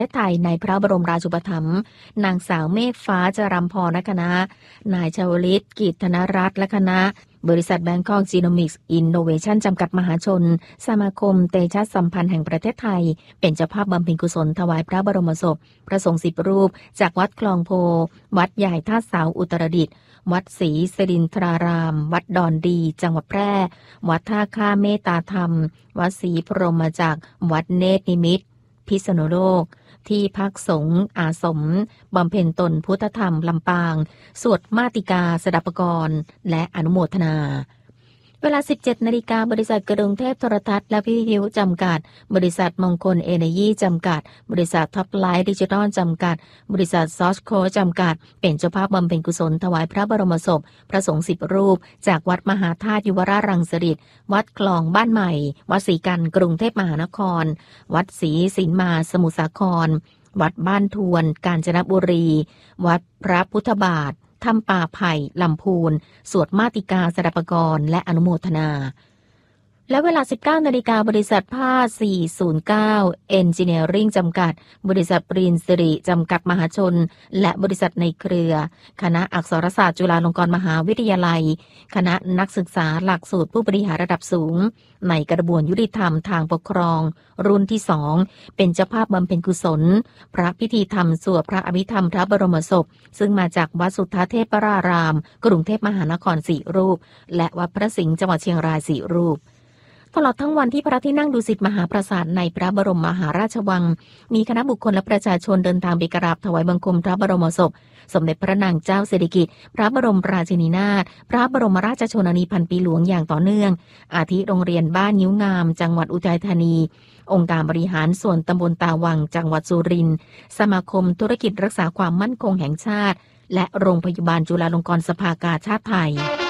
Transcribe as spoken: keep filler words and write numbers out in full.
ประเทศไทยในพระบรมราชูปถัมภ์นางสาวเมฆฟ้าจรัมพรและคณะนายชวลิตกิจธนรัตน์และคณะบริษัทแบงคอกจีโนมิกส์อินโนเวชั่นจำกัดมหาชนสมาคมเตชะสัมพันธ์แห่งประเทศไทยเป็นเจ้าภาพบำเพ็ญกุศลถวายพระบรมศพพระสงฆ์สิบรูปจากวัดคลองโพวัดใหญ่ท่าเสาอุตรดิตถ์วัดศรีสรินทรารามวัดดอนดีจังหวัดแพร่วัดท่าข้าเมตตาธรรมวัดศรีพรหมจักรวัดเนตรนิมิตรพิษณุโลกที่พักสงฆ์อาสมบำเพ็ญตนพุทธธรรมลำปางสวดมาติกาสดับกรและอนุโมทนาเวลา สิบเจ็ดนาฬิกา บริษัทกรุงเทพโทรทัศน์และวิทยุจำกัดบริษัทมงคลเอเนยีจำกัดบริษัทท็อปไลท์ดิจิทัลจำกัดบริษัทซอสโคจำกัดเป็นเจ้าภาพบำเพ็ญกุศลถวายพระบรมศพพระสงฆ์สิบรูปจากวัดมหาธาตุยุวราชรังสฤษฎ์วัดคลองบ้านใหม่วัดศรีกันกรุงเทพมหานครวัดศรีสินมาสมุทรสาครวัดบ้านทวนกาญจนบุรีวัดพระพุทธบาทถ้ำป่าไผ่ลำพูนสวดมาติกาสดับกรและอนุโมทนาและเวลา สิบเก้านาฬิกา บริษัทผ้าสี่ศูนย์เก้า Engineering จำกัดบริษัทปรินสิริจำกัดมหาชนและบริษัทในเครือคณะอักษรศาสตร์จุฬาลงกรณ์มหาวิทยาลัยคณะนักศึกษาหลักสูตรผู้บริหารระดับสูงในกระบวนยุติธรรมทางปกครองรุ่นที่สองเป็นเจ้าภาพบำเพ็ญกุศลพระพิธีธรรมสวดพระอภิธรรมพระบรมศพซึ่งมาจากวัดสุทธาเทพรารามกรุงเทพมหานครสี่รูปและวัดพระสิงห์จังหวัดเชียงรายสี่รูปตลอดทั้งวันที่พระที่นั่งดุสิตมหาปราสาทในพระบรมมหาราชวังมีคณะบุคคลและประชาชนเดินทางไปกราบถวายบังคมพระบรมศพสมเด็จพระนางเจ้าสิริกิติ์พระบรมราชินีนาถพระบรมราชชนนีพันปีหลวงอย่างต่อเนื่องอาทิโรงเรียนบ้านนิ้วงามจังหวัดอุทัยธานีองค์การบริหารส่วนตำบลตาวังจังหวัดสุรินทร์สมาคมธุรกิจรักษาความมั่นคงแห่งชาติและโรงพยาบาลจุฬาลงกรณ์สภากาชาดไทย